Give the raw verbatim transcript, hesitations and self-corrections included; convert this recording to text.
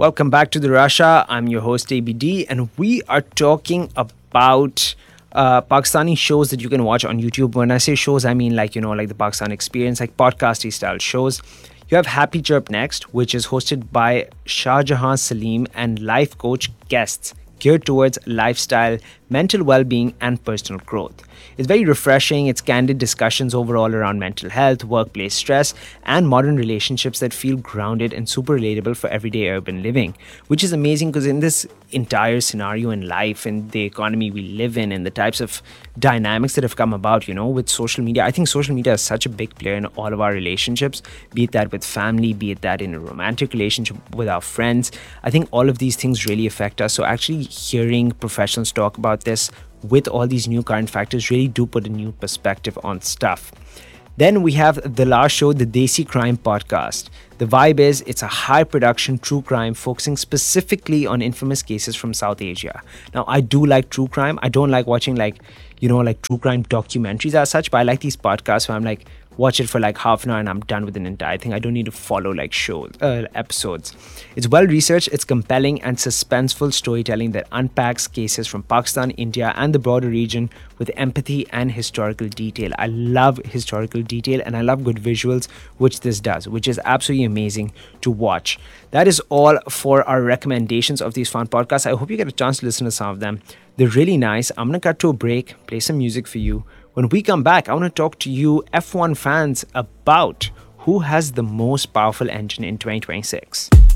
Welcome back to the Russia. I'm your host A B D, and we are talking about uh, Pakistani shows that you can watch on YouTube. When I say shows, I mean like you know, like the Pakistan Experience, like podcasty style shows. You have Happy Chirp next, which is hosted by Shah Jahan Salim and life coach guests geared towards lifestyle, mental well-being, and personal growth. It's very refreshing. It's candid discussions overall around mental health, workplace stress, and modern relationships that feel grounded and super relatable for everyday urban living, which is amazing because in this entire scenario in life and the economy we live in and the types of dynamics that have come about, you know, with social media, I think social media is such a big player in all of our relationships, be it that with family, be it that in a romantic relationship with our friends. I think all of these things really affect us. So actually hearing professionals talk about this with all these new current factors really do put a new perspective on stuff. Then we have the last show, the Desi Crime Podcast. The vibe is it's a high production true crime focusing specifically on infamous cases from South Asia. Now, I do like true crime. I don't like watching like, you know, like true crime documentaries as such, but I like these podcasts where I'm like, watch it for like half an hour and I'm done with an entire thing. I don't need to follow like shows, uh, episodes. It's well researched, it's compelling and suspenseful storytelling that unpacks cases from Pakistan, India, and the broader region with empathy and historical detail. I love historical detail and I love good visuals, which this does, which is absolutely amazing to watch. That is all for our recommendations of these fun podcasts. I hope you get a chance to listen to some of them. They're really nice. I'm going to cut to a break, play some music for you. When we come back, I want to talk to you F one fans about who has the most powerful engine in twenty twenty-six.